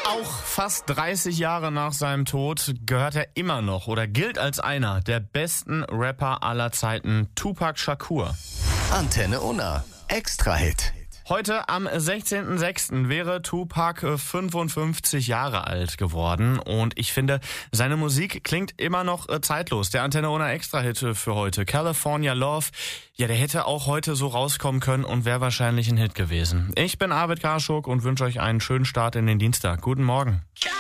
Auch fast 30 Jahre nach seinem Tod gehört er immer noch oder gilt als einer der besten Rapper aller Zeiten, Tupac Shakur. Antenne Unna. Extra-Hit. Heute am 16.06. wäre Tupac 55 Jahre alt geworden und ich finde, seine Musik klingt immer noch zeitlos. Der Antenne Unna Extra-Hit für heute, California Love, ja, der hätte auch heute so rauskommen können und wäre wahrscheinlich ein Hit gewesen. Ich bin Arvid Karschuk und wünsche euch einen schönen Start in den Dienstag. Guten Morgen.